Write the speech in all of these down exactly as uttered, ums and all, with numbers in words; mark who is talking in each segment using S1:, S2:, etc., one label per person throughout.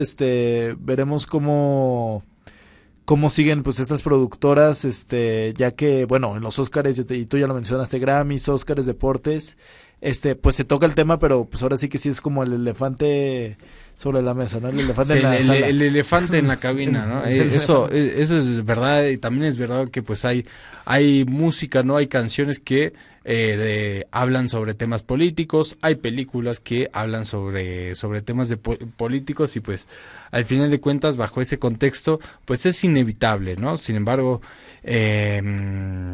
S1: Este, veremos cómo cómo siguen pues estas productoras, este, ya que bueno, en los Óscares, y tú ya lo mencionaste, Grammys, Óscares, deportes, este, pues se toca el tema, pero pues ahora sí que sí es como el elefante sobre la mesa, ¿no? El elefante
S2: sí,
S1: en la
S2: el,
S1: sala.
S2: el elefante en la cabina, ¿no? Eh, eso, eh, eso es verdad, y también es verdad que pues hay, hay música, ¿no? Hay canciones que eh, de, hablan sobre temas políticos, hay películas que hablan sobre, sobre temas de po- políticos y pues al final de cuentas bajo ese contexto pues es inevitable, ¿no? Sin embargo, eh,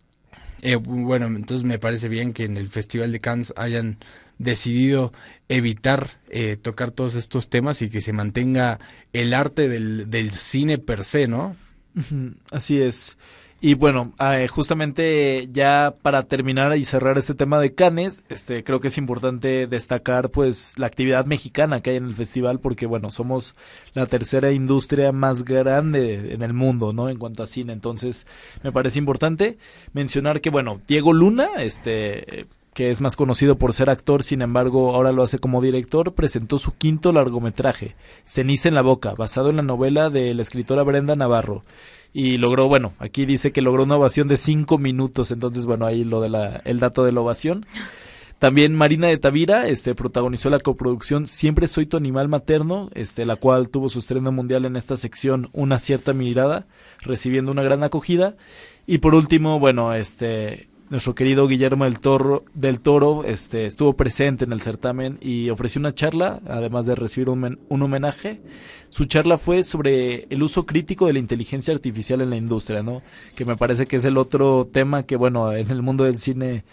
S2: eh, bueno, entonces me parece bien que en el Festival de Cannes hayan decidido evitar eh, tocar todos estos temas y que se mantenga el arte del, del cine per se, ¿no?
S1: Ujú, así es. Y bueno, eh, justamente ya para terminar y cerrar este tema de Cannes, este, creo que es importante destacar pues la actividad mexicana que hay en el festival, porque bueno, somos la tercera industria más grande en el mundo, ¿no? En cuanto a cine. Entonces, me parece importante mencionar que bueno, Diego Luna, este, que es más conocido por ser actor, sin embargo, ahora lo hace como director, presentó su quinto largometraje, Ceniza en la boca, basado en la novela de la escritora Brenda Navarro. Y logró, bueno, aquí dice que logró una ovación de cinco minutos, entonces bueno, ahí lo de la, el dato de la ovación. También Marina de Tavira, este, protagonizó la coproducción Siempre soy tu animal materno, este, la cual tuvo su estreno mundial en esta sección Una cierta mirada, recibiendo una gran acogida. Y por último, bueno, este, nuestro querido Guillermo del Toro, del Toro, este, estuvo presente en el certamen y ofreció una charla, además de recibir un, men, un homenaje. Su charla fue sobre el uso crítico de la inteligencia artificial en la industria, ¿no? Que me parece que es el otro tema que, bueno, en el mundo del cine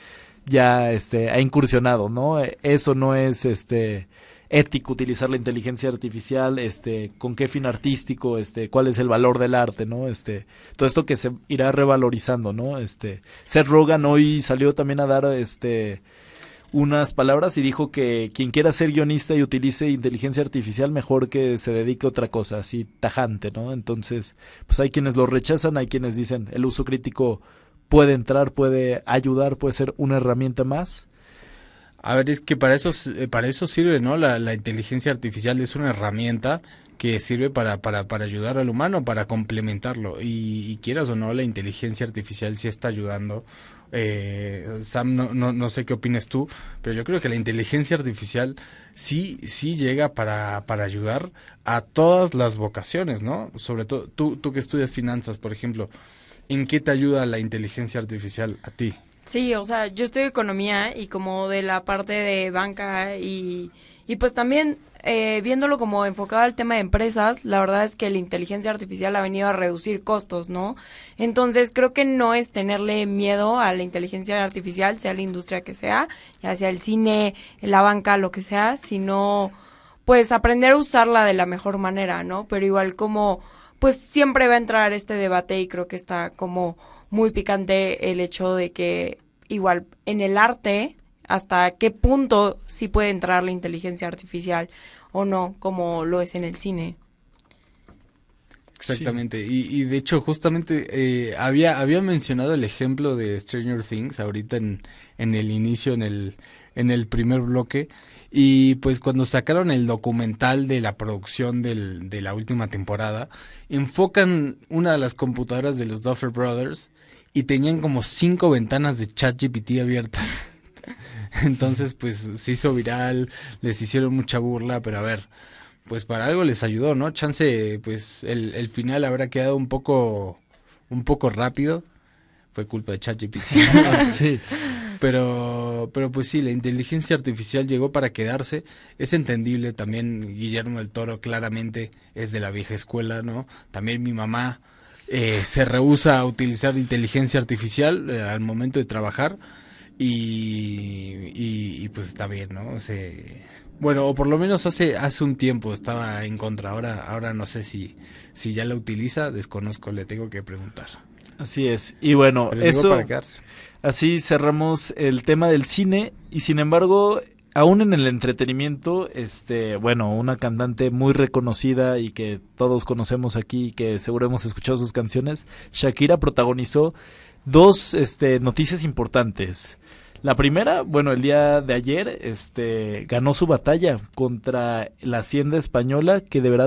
S1: ya este ha incursionado, ¿no? Eso no es este ético, utilizar la inteligencia artificial, este, con qué fin artístico, este, cuál es el valor del arte, ¿no? Este, todo esto que se irá revalorizando, ¿no? Este, Seth Rogen hoy salió también a dar este unas palabras y dijo que quien quiera ser guionista y utilice inteligencia artificial, mejor que se dedique a otra cosa, así tajante, ¿no? Entonces, pues hay quienes lo rechazan, hay quienes dicen el uso crítico puede entrar, puede ayudar, puede ser una herramienta más.
S2: A ver, es que para eso, para eso sirve, ¿no? La, la inteligencia artificial es una herramienta que sirve para, para, para ayudar al humano, para complementarlo. Y, y quieras o no, la inteligencia artificial sí está ayudando. Eh, Sam, no, no, no sé qué opinas tú, pero yo creo que la inteligencia artificial sí, sí llega para, para ayudar a todas las vocaciones, ¿no? Sobre todo, tú, tú que estudias finanzas, por ejemplo, ¿en qué te ayuda la inteligencia artificial a ti?
S3: Sí, o sea, yo estudio economía y como de la parte de banca y, y pues también eh, viéndolo como enfocado al tema de empresas, la verdad es que la inteligencia artificial ha venido a reducir costos, ¿no? Entonces creo que no es tenerle miedo a la inteligencia artificial, sea la industria que sea, ya sea el cine, la banca, lo que sea, sino pues aprender a usarla de la mejor manera, ¿no? Pero igual como pues siempre va a entrar este debate y creo que está como muy picante el hecho de que igual en el arte hasta qué punto sí puede entrar la inteligencia artificial o no, como lo es en el cine.
S2: Exactamente, sí. y, y de hecho justamente eh, había había mencionado el ejemplo de Stranger Things ahorita en, en el inicio, en el en el primer bloque, y pues cuando sacaron el documental de la producción del, de la última temporada, enfocan una de las computadoras de los Duffer Brothers y tenían como cinco ventanas de ChatGPT abiertas. Entonces pues se hizo viral, les hicieron mucha burla, pero a ver, pues para algo les ayudó, ¿no? Chance, pues el, el final habrá quedado un poco un poco rápido, fue culpa de ChatGPT.
S1: Sí.
S2: Pero, pero pues sí, la inteligencia artificial llegó para quedarse, es entendible, también Guillermo del Toro claramente es de la vieja escuela, ¿no? También mi mamá eh, se rehúsa a utilizar inteligencia artificial eh, al momento de trabajar y, y, y pues está bien, ¿no? O sea, bueno, o por lo menos hace hace un tiempo estaba en contra, ahora ahora no sé si si ya la utiliza, desconozco, le tengo que preguntar.
S1: Así es, y bueno,
S2: pero
S1: eso...
S2: para quedarse.
S1: Así cerramos el tema del cine y sin embargo, aún en el entretenimiento, este, bueno, una cantante muy reconocida y que todos conocemos aquí y que seguro hemos escuchado sus canciones, Shakira protagonizó dos este, noticias importantes. La primera, bueno, el día de ayer, este, ganó su batalla contra la Hacienda Española, que deberá